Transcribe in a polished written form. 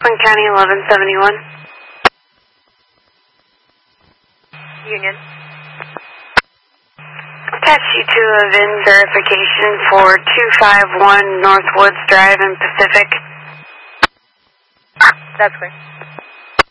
Franklin County 1171. Union. Attach you to a VIN verification for 251 North Woods Drive in Pacific. That's clear.